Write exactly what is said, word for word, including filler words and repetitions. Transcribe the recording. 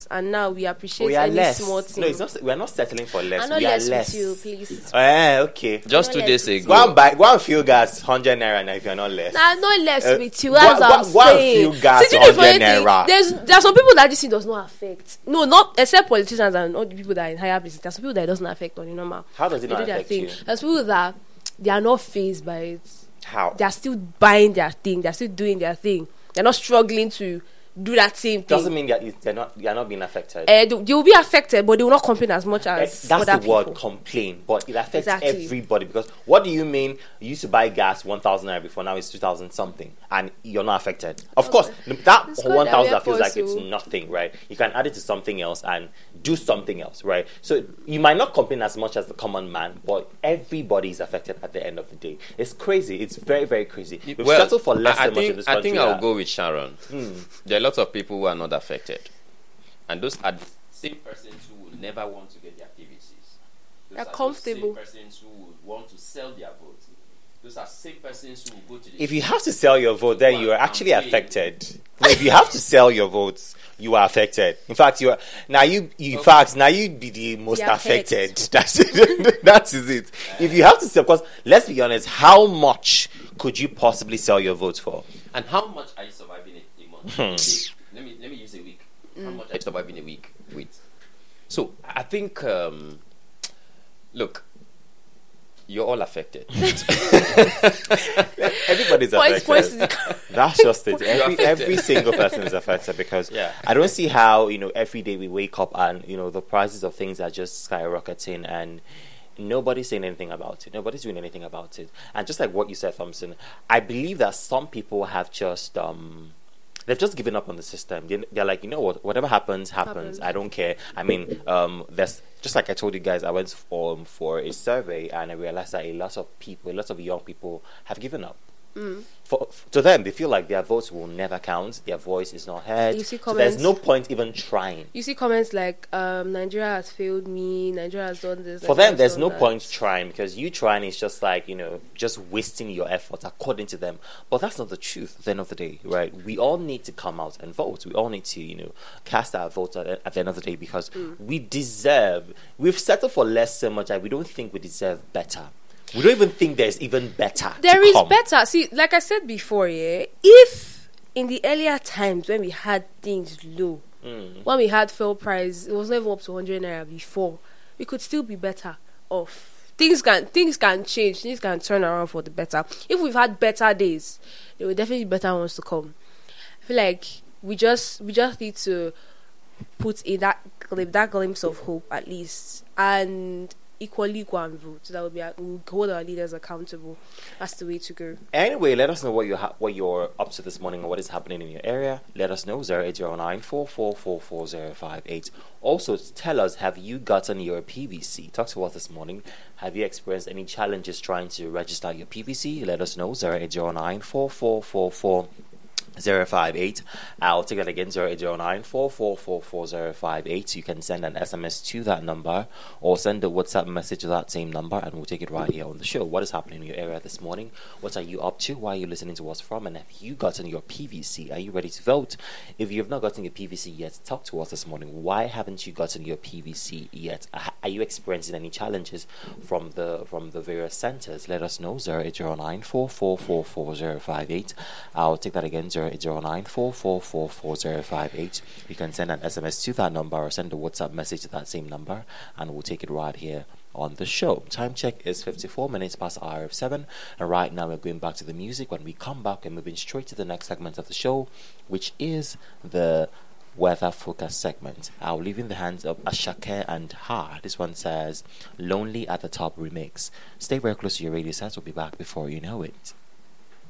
and now we appreciate we are any less. small thing. No, it's not. We are not settling for less. I'm not we less are less. with you, please. Eh, okay. Just I'm two not days less with ago. Go and buy. Go and fuel gas hundred naira now if you're not less. Nah, not less Uh, with you. go- That's what go- I'm go and saying. fuel gas See, you know, for one hundred anything, naira. There's there are some people that this thing does not affect. No, not except politicians and all the people that are in higher places. There's some people that it doesn't affect on the normal. How does it They not do their affect thing. you? There's people that they are not phased by it. How? They are still buying their thing. They're still doing their thing. They're not struggling to do that same thing. Doesn't mean that you- they're not. They are not being affected. Uh, they, they will be affected, but they will not complain as much Eh, as That's other the word, people. complain, but it affects Exactly. everybody. Because what do you mean? You used to buy gas one thousand naira before, now it's two thousand something, and you're not affected. Of course, that It's called one thousand area that feels like force, it's so- nothing, right? You can add it to something else and do something else, right? So you might not complain as much as the common man, but everybody is affected at the end of the day. It's crazy. It's very, very crazy. We've Well, settled for less I, I so much think, in this I country. think I'll that- go with Sharon. There are lots of people who are not affected, and those are the same persons who will never want to get their P V Cs. Those They're are comfortable. Those same persons who would want to sell their votes. Those are same persons who will go to the. If you have to sell your vote, then you are actually Campaign. affected. No, if you have to sell your votes, you are affected. In fact, you are now you. you In Okay. fact, now you be the most The effect. affected. That's it. That is it. If you have to sell, because let's be honest, how much could you possibly sell your votes for? And how much are you surviving a, a month? Hmm. Okay, let me let me use a week. How much are you surviving a week with? So I think, um, look, you're all affected. Everybody's Points, affected. points to the- That's just it. Every, affected. every single person is affected because Yeah. I don't see how, you know, every day we wake up and, you know, the prices of things are just skyrocketing and nobody's saying anything about it. Nobody's doing anything about it. And just like what you said, Thompson, I believe that some people have just, um, they've just given up on the system. They, they're like, you know what, whatever happens, happens. Happens. I don't care. I mean, um, there's, just like I told you guys, I went for, for a survey and I realized that a lot of people, a lot of young people have given up. For, to them, they feel like their votes will never count. Their voice is not heard. You see So there's comments- no point even trying. You see comments like, um, Nigeria has failed me, Nigeria has done this. For Nigeria them, has there's done no that. point trying because you trying is just like, you know, just wasting your effort according to them. But that's not the truth at the end of the day, right? We all need to come out and vote. We all need to, you know, cast our votes at, at the end of the day because we deserve, we've settled for less so much that we don't think we deserve better. We don't even think there's even better. There to is come. better. See, like I said before, yeah, if in the earlier times when we had things low, Mm. when we had fuel price, it was never up to one hundred naira before, we could still be better off. Things can things can change. Things can turn around for the better. If we've had better days, there will definitely be better ones to come. I feel like we just we just need to put in that glim- that glimpse of hope at least, and equally go and vote. That will be we'll hold our leaders accountable. That's the way to go. Anyway, let us know what you ha- what you're up to this morning or what is happening in your area. Let us know zero eight zero nine four four four four zero five eight. Also, tell us, have you gotten your P V C? Talk to us this morning. Have you experienced any challenges trying to register your P V C? Let us know zero eight zero nine four four four four zero five eight. I'll take that again, zero eight zero nine four four four four zero five eight. You can send an S M S to that number or send a WhatsApp message to that same number and we'll take it right here on the show. What is happening in your area this morning? What are you up to? Where are you listening to us from? And have you gotten your P V C? Are you ready to vote? If you have not gotten your P V C yet, talk to us this morning. Why haven't you gotten your P V C yet? Are you experiencing any challenges from the from the various centers? Let us know, zero eight zero nine four four four four zero five eight. I'll take that again, zero eight zero nine four four four four zero five eight. You can send an S M S to that number or send a WhatsApp message to that same number and we'll take it right here on the show. Time check is fifty-four minutes past hour of seven, and right now we're going back to the music. When we come back, we're moving straight to the next segment of the show, which is the weather focus segment. I'll leave in the hands of Ashake and Ha. This one says Lonely at the Top remix. Stay very close to your radio sets. We'll be back before you know it.